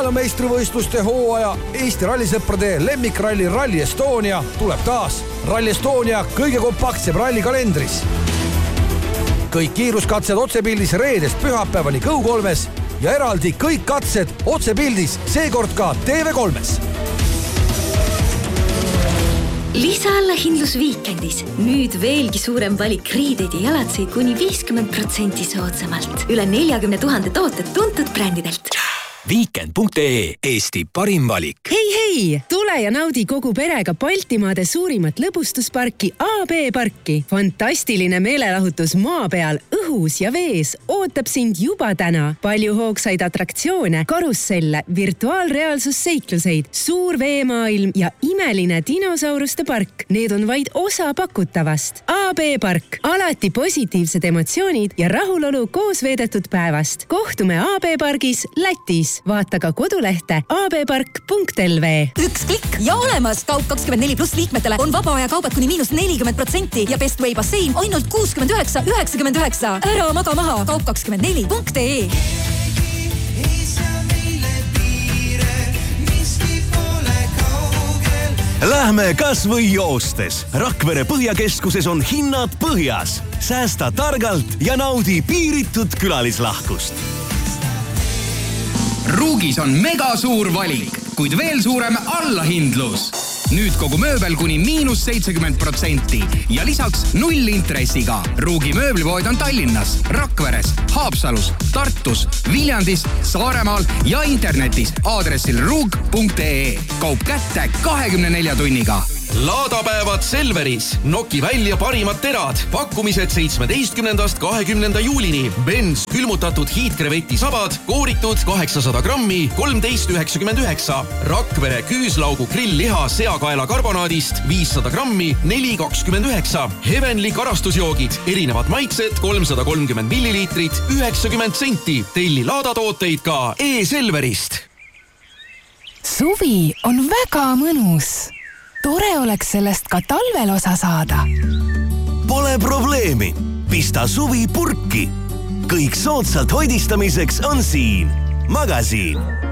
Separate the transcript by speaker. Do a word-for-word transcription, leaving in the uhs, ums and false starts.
Speaker 1: maailmameistrivõistluste hooaja Eesti rallisõprade lemmikralli Rally Estonia tuleb taas Rally Estonia kõige kompaktsem ralli kalendris. Kõik kiiruskatsed otsepildis reedest pühapäevani Go kolmes ja eraldi kõik katsed otsepildis, seekord ka T V kolmes.
Speaker 2: Lisaalahindlus Viikendis. Nüüd veelgi suurem valik riideid ja jalatseid kuni viiskümmend protsenti soodsamalt. Üle nelikümmend tuhat tooted tuntud brändidelt.
Speaker 3: Viikend punkt ee, Eesti parim valik.
Speaker 4: Hei, hei! Tule ja naudi kogu perega Baltimaade suurimat lõbustusparki A B parki. Fantastiline meelelahutus maa peal, õhus ja vees ootab sind juba täna. Palju hoogsaid atraktsioone, karusselle, virtuaalreaalsusseikluseid, suur veemaailm ja imeline dinosauruste park. Need on vaid osa pakutavast. A B park. Alati positiivsed emotsioonid ja rahulolu koos veedetud päevast. Kohtume A B pargis Lätis. Vaata ka kodulehte a b park punkt l v.
Speaker 5: Üks klikk ja olemas! Kaup kakskümmend neli pluss liikmetele on vaba aja kaubad kuni miinus nelikümmend protsenti ja Bestway bassein ainult kuuskümmend üheksa üheksakümmend üheksa. Ära maga maha! Kaup kakskümmend neli punkt ee.
Speaker 6: Lähme kas või joostes. Rakvere Põhjakeskuses on hinnad põhjas. Säästa targalt ja naudi piiritud külalislahkust.
Speaker 7: Ruugis on mega suur valik, kuid veel suurem allahindlus. Nüüd kogu mööbel kuni miinus seitsekümmend protsenti ja lisaks null intressiga. Ruugi mööblipood on Tallinnas, Rakveres, Haapsalus, Tartus, Viljandis, Saaremaal ja internetis aadressil ruug punkt ee. Kaup kätte kahekümne nelja tunniga.
Speaker 8: Laadapäevad Selveris. Noki välja parimad terad. Pakkumised seitsmeteistkümnendast kahekümnenda juulini. Benz külmutatud hiidkreveti sabad, kooritud kaheksasada grammi, kolmteist üheksakümmend üheksa. Rakvere küüslaugu grillliha seakaela karbonaadist, viissada grammi, neli kakskümmend üheksa. Heavenly karastusjoogid, erinevad maitsed, kolmsada kolmkümmend milliliitrit, üheksakümmend senti. Telli laadatooteid ka e-Selverist.
Speaker 9: Suvi on väga mõnus. Tore oleks sellest ka talvel osa saada.
Speaker 6: Pole probleemi. Pista suvi purki. Kõik soodsalt hoidistamiseks on siin. Magasiin.